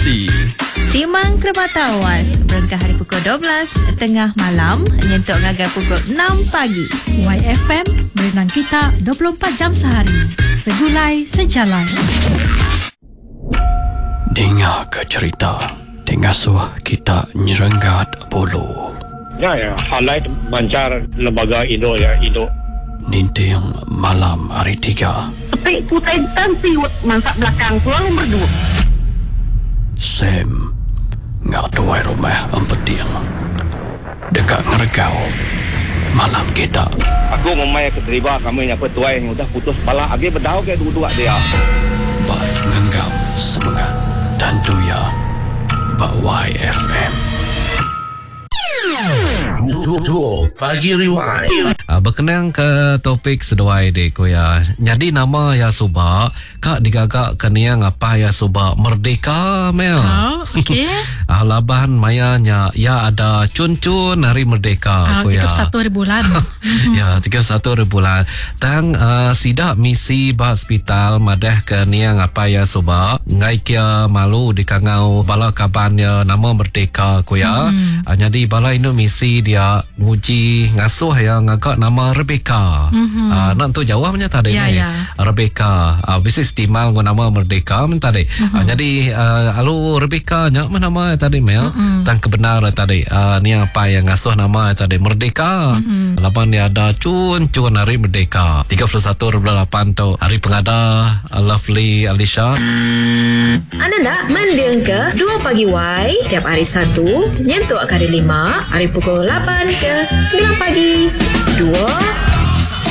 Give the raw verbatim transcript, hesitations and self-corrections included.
Inspirasi Timang Kerbata Awas berengkah hari pukul dua belas tengah malam nyentuk ngagai pukul enam pagi. Y F M berenang kita dua puluh empat jam sehari. Segulai sejalan. Dengar ke cerita Dengar suah kita nyerenggat bulu. Ya, ya, highlight mancar lembaga Indo ya, Indo. Ninting malam hari tiga. Tapi kutai tanti masak belakang pulang berdua. Sam ngak tuai rumah empeting dekat ngeregau malam kita. Aku memang keterima kami yang petuai yang udah putus pala agi berdau ke dua-dua dia. Bat ngenggam semangat tentu ya Bak Y F M. Pagi Riwai. Uh, berkenaan ke topik seduai dek ko ya. Jadi nama ya Subak kak digagak keniang apa ya Subak merdeka mel. Oh, okey. Ah laban maya nya ya ada cun-cun hari merdeka Ah, ko ya. tiga puluh satu hari bulan. Ya tiga puluh satu hari bulan. Tang uh, sidak misi ba hospital madah keniang apa ya Subak ngai kia malu di kangau bala kabannya nama merdeka ko ya. Hmm. Uh, jadi bala Indo misi dia nguji ngasuh ya ngagak nama Rebecca. Mm-hmm. Uh, nak tu jawabnya tadi Ya, ni. ya. Rebecca. Uh, bisis timal gua nama Merdeka men tadi. Mm-hmm. Uh, jadi uh, alu Rebecca nya mana nama tadi Mel. Mm-hmm. Tang kebenar tadi. Uh, ni apa yang ngasuh nama tadi Merdeka. Mm-hmm. Lapan dia ada cun-cun hari Merdeka. tiga puluh satu delapan tu hari pengada uh, Lovely Alicia. Anda nak mendeng ke dua pagi Y tiap hari Sabtu nyentuk ke hari lima hari pukul lapan ke sembilan pagi. Dua